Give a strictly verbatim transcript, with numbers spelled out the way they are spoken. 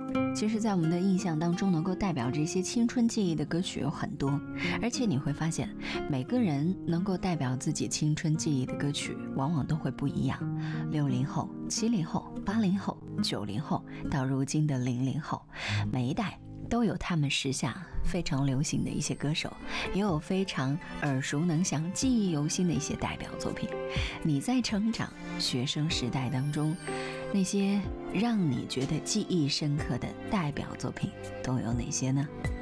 其实在我们的印象当中，能够代表这些青春记忆的歌曲有很多，而且你会发现每个人能够代表自己青春记忆的歌曲往往都会不一样。六零后、七零后、八零后、九零后到如今的零零后，每一代都有他们时下非常流行的一些歌手，也有非常耳熟能详、记忆犹新的一些代表作品。你在成长学生时代当中，那些让你觉得记忆深刻的代表作品都有哪些呢？